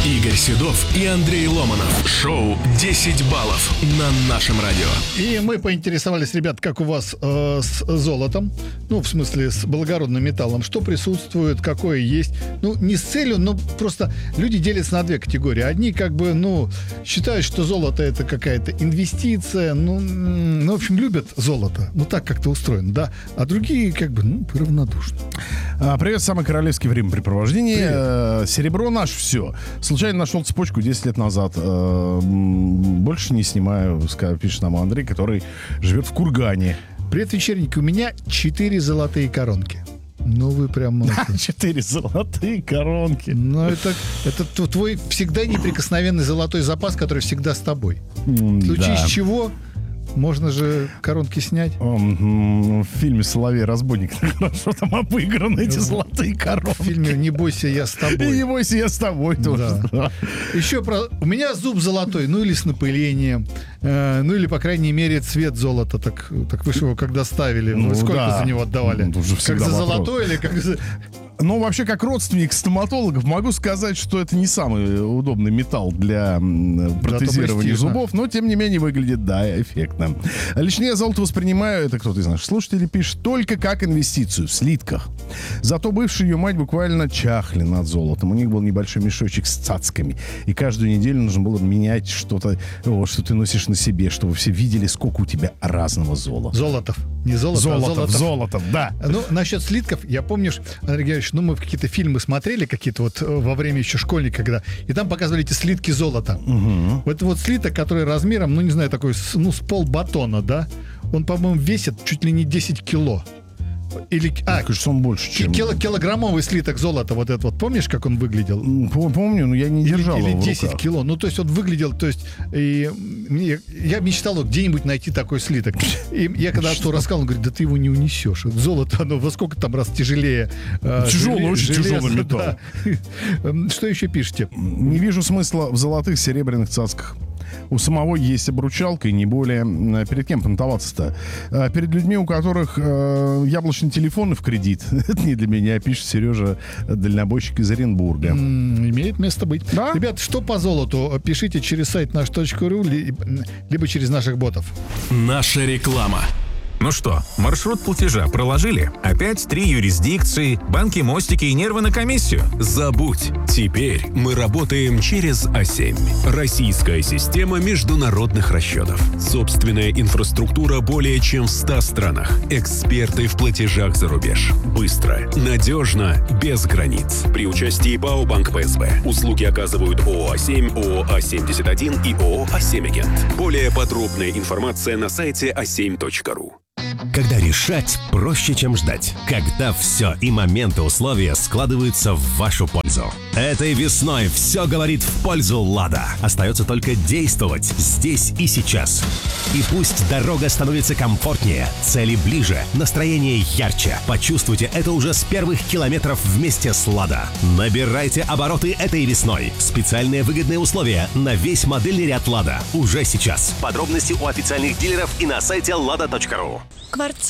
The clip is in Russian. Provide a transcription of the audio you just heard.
Игорь Седов и Андрей Ломанов. Шоу «10 баллов» на нашем радио. И мы поинтересовались, ребят, как у вас с золотом, ну, в смысле, с благородным металлом, что присутствует, какое есть. Ну, не с целью, но просто люди делятся на две категории. Одни, как бы, ну, считают, что золото — это какая-то инвестиция, ну, в общем, любят золото. Ну, так как-то устроено, да. А другие, как бы, ну, равнодушны. Привет, самое королевское времяпрепровождение. Серебро наше все. Случайно нашел цепочку 10 лет назад. Больше не снимаю, пишет нам Андрей, который живет в Кургане. Привет, вечерники. У меня 4 золотые коронки. Ну, вы прям... 4 золотые коронки. Ну, это твой всегда неприкосновенный золотой запас, который всегда с тобой. В случае с чего... Можно же коронки снять. В фильме «Соловей-разбойник» хорошо там обыграны эти золотые коронки. В фильме «Не бойся, я с тобой». «Не бойся, я с тобой» тоже. Да. Еще у меня зуб золотой, ну или с напылением, ну или, по крайней мере, цвет золота. Так вы же его когда ставили, сколько за него отдавали? Как за золотой или как за... Ну, вообще, как родственник стоматологов, могу сказать, что это не самый удобный металл для протезирования зубов, но, тем не менее, выглядит, да, эффектно. Лично я золото воспринимаю, это кто-то из наших слушателей пишет, только как инвестицию в слитках. Зато бывшая ее мать буквально чахли над золотом. У них был небольшой мешочек с цацками. И каждую неделю нужно было менять что-то, что ты носишь на себе, чтобы все видели, сколько у тебя разного золота. Золотов. Не золото, золотов, да. Ну, насчет слитков, я помню, Андрей Георгиевич, мы в какие-то фильмы смотрели, какие-то вот во время еще школьника, когда, и там показывали эти слитки золота. Угу. Это вот слиток, который размером, ну, не знаю, такой, с полбатона, да? Он, по-моему, весит чуть ли не 10 кило. Или, кажется, он больше, чем... Килограммовый слиток золота, вот этот вот, помнишь, как он выглядел? Помню, но я не держал его в руках. Или 10 кило, ну, то есть он выглядел, то есть, я мечтал где-нибудь найти такой слиток. И я когда что рассказал, он говорит, да ты его не унесешь. Золото, оно во сколько там раз тяжелее. Тяжелый, очень тяжелый металл. Да. Что еще пишете? Не вижу смысла в золотых серебряных цацках. У самого есть обручалка, и не более. Перед кем понтоваться-то? Перед людьми, у которых яблочные телефоны в кредит. Это не для меня, пишет Сережа, дальнобойщик из Оренбурга. Имеет место быть. Да? Ребят, что по золоту? Пишите через сайт наш.ру, либо через наших ботов. Наша реклама. Ну что, маршрут платежа проложили? Опять 3 юрисдикции, банки, мостики и нервы на комиссию? Забудь. Теперь мы работаем через А7. Российская система международных расчетов. Собственная инфраструктура более чем в 100 странах. Эксперты в платежах за рубеж. Быстро, надежно, без границ. При участии ПАО «Банк ПСБ». Услуги оказывают ООО А7, ООО А71 и ООО А7 Агент. Более подробная информация на сайте a7.ru. Когда решать проще, чем ждать. Когда все и моменты, условия складываются в вашу пользу. Этой весной все говорит в пользу «Лада». Остается только действовать здесь и сейчас. И пусть дорога становится комфортнее, цели ближе, настроение ярче. Почувствуйте это уже с первых километров вместе с «Лада». Набирайте обороты этой весной. Специальные выгодные условия на весь модельный ряд «Лада» уже сейчас. Подробности у официальных дилеров и на сайте lada.ru. Квартира.